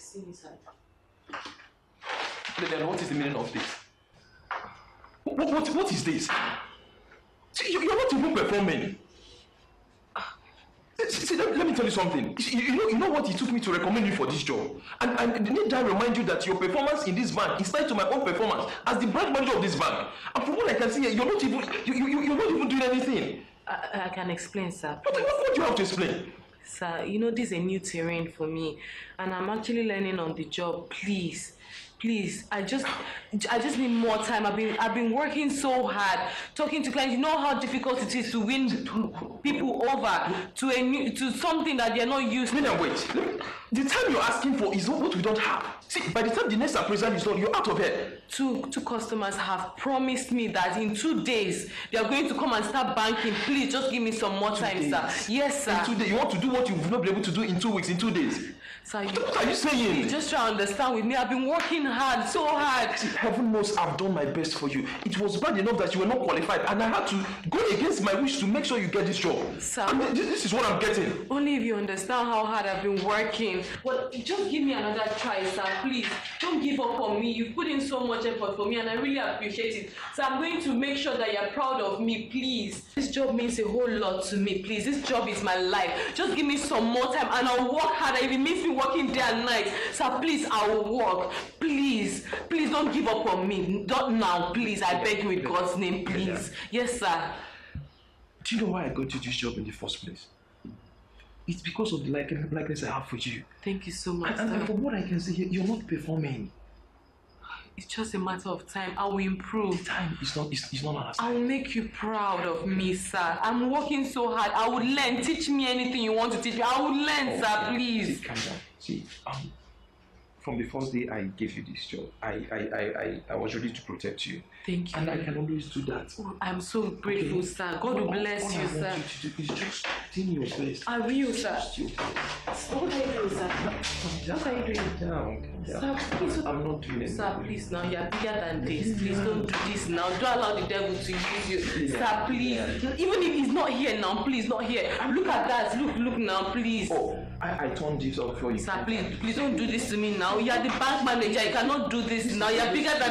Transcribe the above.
see inside. Then what is the meaning of this? What is this? See, you're not even performing. See, let me tell you something. You know what it took me to recommend you for this job? And need I remind you that your performance in this bank is tied to my own performance as the branch manager of this bank. And from what I can see here, you're not even doing anything. I can explain, sir. What do you have to explain? Sir, you know this is a new terrain for me, and I'm actually learning on the job. Please, I just need more time. I've been working so hard, talking to clients. You know how difficult it is to win people over to something that they're not used to. Wait. The time you're asking for is not what we don't have. See, by the time the next appraisal is done, you're out of here. Two customers have promised me that in 2 days they are going to come and start banking. Please, just give me some more time, sir. Yes, sir. In 2 days, you want to do what you've not been able to do in 2 weeks, in 2 days. Sir, what are you saying? You just try to understand with me. I've been working hard, so hard. See, heaven knows I've done my best for you. It was bad enough that you were not qualified, and I had to go against my wish to make sure you get this job. Sir, and this is what I'm getting. Only if you understand how hard I've been working. But just give me another try, sir. Please, don't give up on me. You've put in so much effort for me, and I really appreciate it. So I'm going to make sure that you're proud of me, please. This job means a whole lot to me, please. This job is my life. Just give me some more time, and I'll work harder. If it means me working day and night, sir, please, I will work. Please don't give up on me. Not now, please. I beg you in God's name, please. Yes, sir. Do you know why I got you this job in the first place? It's because of the likeness I have for you. Thank you so much, and sir. from what I can see, you're not performing. It's just a matter of time. I will improve. Time is not our I will make you proud of me, sir. I'm working so hard. I will learn. Teach me anything you want to teach me. I will learn, sir, please. See, calm down. See, from the first day I gave you this job, I was ready to protect you. Thank you. And I can always do that. I'm so grateful, sir. God will bless you, sir. All I want you to do is just doing your best. I will, sir. What are you doing, sir? What are you doing? Calm down. Sir, please. I'm not doing it. Sir, please, now you're bigger than this. Please don't do this now. Don't allow the devil to use you. Sir, please. Even if he's not here now, please, not here. Look at that. Look now, please. Oh, I turned this off for you. Sir, please don't do this to me now. You're the bank manager. You cannot do this now. You're bigger than